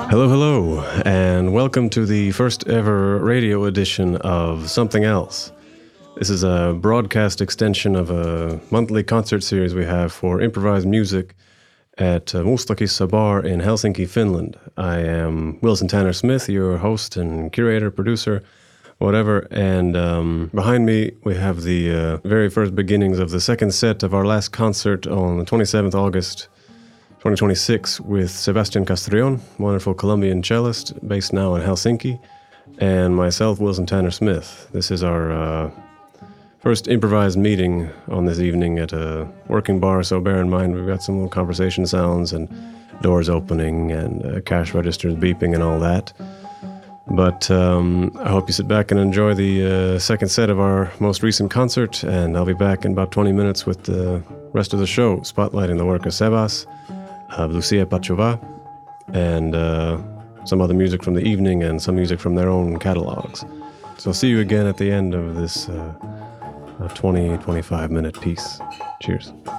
Hello, hello, and welcome to the first ever radio edition of Something Else. This is a broadcast extension of a monthly concert series we have for improvised music at Mustakissa Bar in Helsinki, Finland. I am Wilson Tanner Smith, your host and curator, producer, whatever, and behind me we have the very first beginnings of the second set of our last concert on the 27th August 2026 with Sebastian Castrillon, wonderful Colombian cellist based now in Helsinki, and myself, Wilson Tanner Smith. This is our first improvised meeting on this evening at a working bar, so bear in mind we've got some little conversation sounds and doors opening and cash registers beeping and all that. But I hope you sit back and enjoy the second set of our most recent concert, and I'll be back in about 20 minutes with the rest of the show, spotlighting the work of Sebas, of Lucia Pachova, and some other music from the evening and some music from their own catalogs. So I'll see you again at the end of this 20-25 minute piece. Cheers.